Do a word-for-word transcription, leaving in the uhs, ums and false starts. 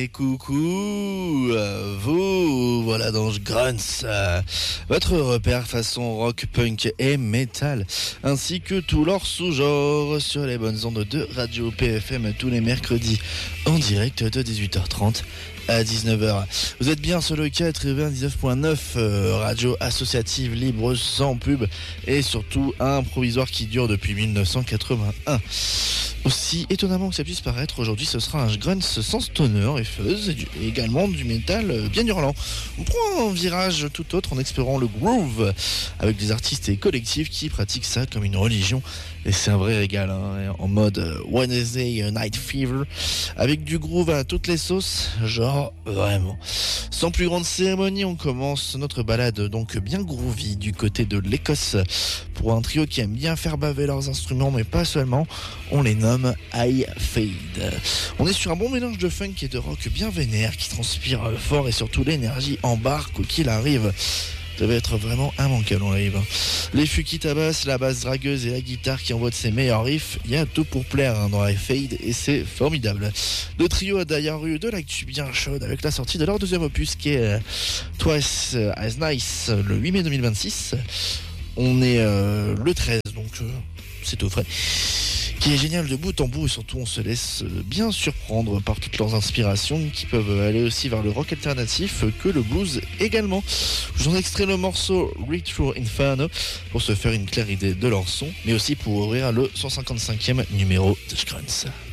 Et coucou, euh, vous, voilà dans Grunts, euh, votre repère façon rock, punk et metal, ainsi que tous leurs sous-genres sur les bonnes ondes de Radio P F M tous les mercredis en direct de dix-huit heures trente à dix-neuf heures. Vous êtes bien sur le quatre-vingt-dix-neuf point neuf, euh, radio associative libre sans pub et surtout un provisoire qui dure depuis mille neuf cent quatre-vingt-un. Aussi étonnamment que ça puisse paraître, aujourd'hui ce sera un grunts sans stoner et fuzz et, du, et également du métal bien hurlant. On prend un virage tout autre en explorant le groove avec des artistes et collectifs qui pratiquent ça comme une religion. Et c'est un vrai régal, hein, en mode Wednesday Night Fever, avec du groove à toutes les sauces, genre vraiment. Sans plus grande cérémonie, on commence notre balade donc bien groovy du côté de l'Écosse pour un trio qui aime bien faire baver leurs instruments, mais pas seulement. On les nomme High Fade. On est sur un bon mélange de funk et de rock bien vénère qui transpire fort et surtout l'énergie embarque quoi qu'il arrive. Ça va être vraiment immanquable en live. Les fûts qui tabassent, la basse dragueuse et la guitare qui envoie de ses meilleurs riffs, il y a tout pour plaire hein, dans High Fade et c'est formidable. Le trio a d'ailleurs eu de l'actu bien chaude avec la sortie de leur deuxième opus qui est euh, Twice as Nice le huit mai deux mille vingt-six. On est euh, le treize donc euh, c'est tout frais. Qui est génial de bout en bout et surtout on se laisse bien surprendre par toutes leurs inspirations qui peuvent aller aussi vers le rock alternatif que le blues également. Je vous en extrais le morceau Read Through Inferno pour se faire une claire idée de leur son mais aussi pour ouvrir le cent cinquante-cinquième numéro de Grunts.